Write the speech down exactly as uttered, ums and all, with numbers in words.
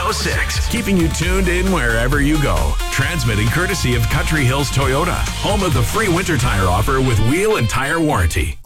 oh six, keeping you tuned in wherever you go. Transmitting courtesy of Country Hills Toyota, home of the free winter tire offer with wheel and tire warranty.